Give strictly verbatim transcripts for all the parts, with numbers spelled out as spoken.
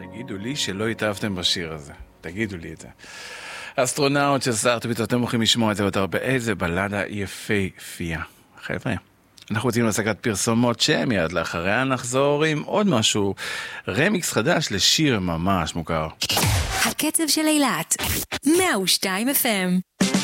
תגידו לי שלא התאהבתם בשיר הזה. תגידו לי את זה. אסטרונאוט של סטארט-אפ, אתם הולכים לשמוע את זה יותר באיזה בלדה יפהפייה. חבר'ה, אנחנו רוצים להשגת פרסומות שמיד לאחריה נחזור עם עוד משהו. רמיקס חדש לשיר ממש מוכר. הקצב של אילת, מאה ושתיים אף אם.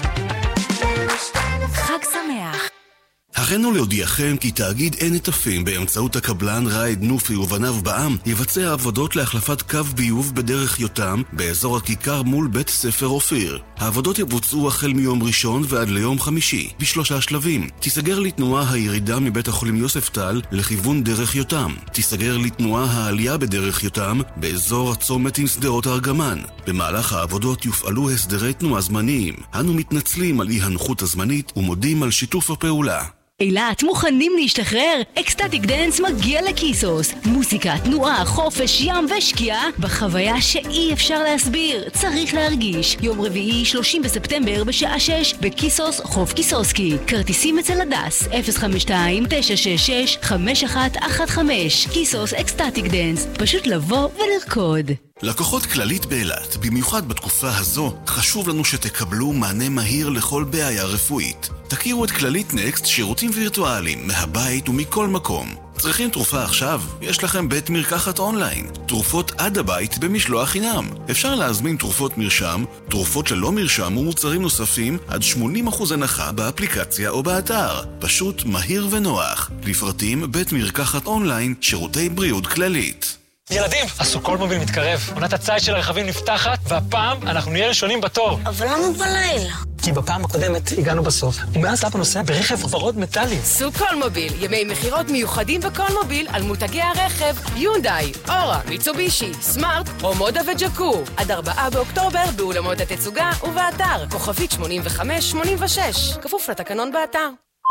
חג שמח. הכנו להודיעכם כי תאגיד עין נטפים באמצעות הקבלן רייד נופי ובניו בעם יבצע עבודות להחלפת קו ביוב בדרך יותם באזור הכיכר מול בית ספר אופיר. העבודות יבוצעו החל מיום ראשון ועד ליום חמישי בשלושה שלבים. תיסגר לתנועה הירידה מבית החולים יוספטל לכיוון דרך יותם. תיסגר לתנועה העלייה בדרך יותם באזור הצומת עם שדרות הארגמן. במהלך העבודות יופעלו הסדרי תנועה זמניים. אנו מתנצלים על אי הנוחות הזמנית ומודים על שיתוף הפעולה. אילת, מוכנים להשתחרר? אקסטטיק דנס מגיע לקיסוס. מוזיקה, תנועה, חופש, ים ושקיעה בחוויה שאי אפשר להסביר. צריך להרגיש. יום רביעי שלושים בספטמבר בשעה שש בקיסוס חוף קיסוסקי. כרטיסים אצל הדס אפס חמש שתיים תשע שש שש חמש אחת אחת חמש. קיסוס אקסטטיק דנס. פשוט לבוא ולרקוד. לקוחות כללית באילת, במיוחד בתקופה הזו, חשוב לנו שתקבלו מענה מהיר לכל בעיה רפואית. תכירו את כללית נקסט, שירותים וירטואליים, מהבית ומכל מקום. צריכים תרופה עכשיו? יש לכם בית מרקחת אונליין. תרופות עד הבית במשלוח חינם. אפשר להזמין תרופות מרשם, תרופות ללא מרשם ומוצרים נוספים עד שמונים אחוז הנחה באפליקציה או באתר. פשוט מהיר ונוח. לפרטים בית מרקחת אונליין, שירותי בריאות כללית. ילדים, הסוכולמוביל מתקרב. עונת הציד של הרכבים נפתחת, והפעם אנחנו נהיה ראשונים בתור. אבל למה בלילה? כי בפעם הקודמת הגענו בסוף, ומאז אבא נוסע ברכב ורוד מטלי. סוכולמוביל, ימי מחירות מיוחדים בקולמוביל על מותגי הרכב, יונדאי, אורה, מיצובישי, סמארט, רומודה וג'קור. עד ארבעה באוקטובר באולמות התצוגה ובאתר, כוכבית שמונים וחמש שמונים ושש. כפוף לתקנון באתר.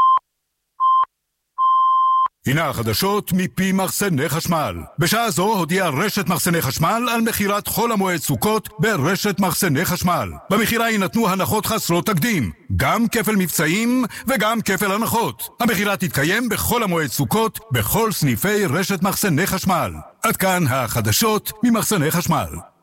הנה החדשות מפי מחסני חשמל. בשעה זו הודיעה רשת מחסני חשמל על מחירת חול המועד סוכות ברשת מחסני חשמל. במחירה יינתנו הנחות חסרות תקדים, גם כפל מבצעים וגם כפל הנחות. המחירה תתקיים בכל המועד סוכות בכל סניפי רשת מחסני חשמל. עד כאן החדשות ממחסני חשמל.